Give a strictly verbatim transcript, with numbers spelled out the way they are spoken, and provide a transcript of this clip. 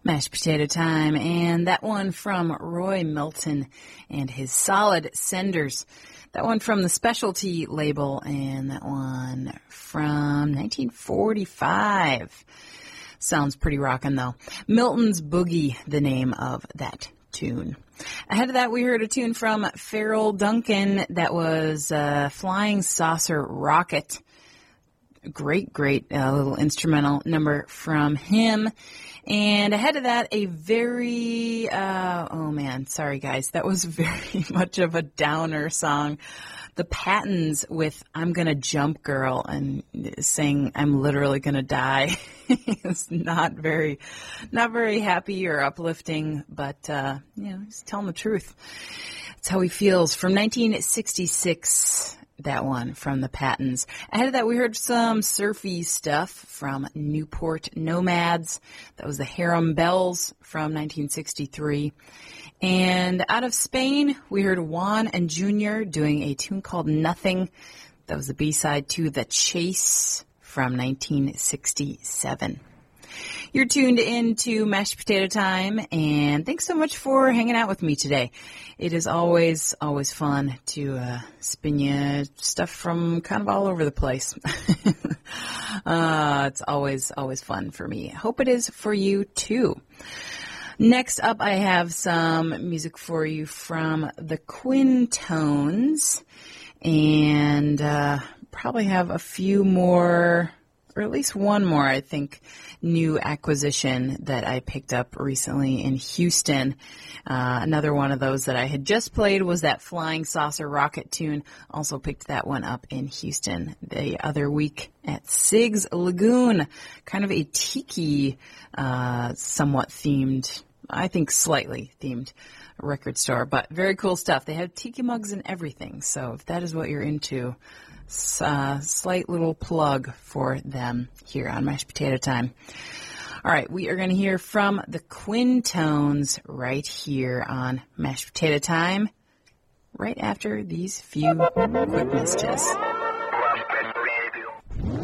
Mashed Potato Time, and that one from Roy Milton and his Solid Senders. That one from the Specialty label, and that one from nineteen forty-five. Sounds pretty rockin' though. Milton's Boogie, the name of that tune. Ahead of that, we heard a tune from Farrell Duncan that was uh, Flying Saucer Rocket. Great, great uh, little instrumental number from him. And ahead of that, a very, uh, oh man, sorry guys, that was very much of a downer song. The Pattons with I'm Gonna Jump Girl and saying I'm literally gonna die. It's not very, not very happy or uplifting, but, uh, you know, he's telling the truth. That's how he feels. From nineteen sixty-six, that one from the Pattons. Ahead of that, we heard some surfy stuff from Newport Nomads. That was the Harem Bells from nineteen sixty-three. And out of Spain, we heard Juan and Junior doing a tune called Nothing. That was the B-side to The Chase from nineteen sixty-seven. You're tuned into Mashed Potato Time, and thanks so much for hanging out with me today. It is always, always fun to uh, spin you stuff from kind of all over the place. uh, it's always, always fun for me. I hope it is for you, too. Next up, I have some music for you from the Quintones, and uh, probably have a few more, or at least one more, I think, new acquisition that I picked up recently in Houston. Uh, another one of those that I had just played was that Flying Saucer Rocket tune. Also picked that one up in Houston the other week at Sig's Lagoon. Kind of a tiki, uh, somewhat themed, I think slightly themed record store, but very cool stuff. They have tiki mugs and everything, so if that is what you're into, Uh, slight little plug for them here on Mashed Potato Time. All right, we are going to hear from the Quintones right here on Mashed Potato Time, right after these few quick messages.